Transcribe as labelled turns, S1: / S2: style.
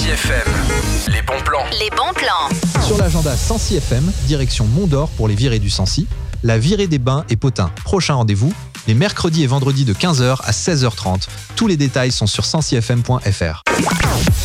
S1: Sancy FM. Les bons plans.
S2: Les bons plans.
S3: Sur l'agenda Sancy FM, direction Mont-d'Or pour les virées du Sancy, la virée des Bains et Potins. Prochain rendez-vous, les mercredis et vendredis de 15h à 16h30. Tous les détails sont sur sancyfm.fr.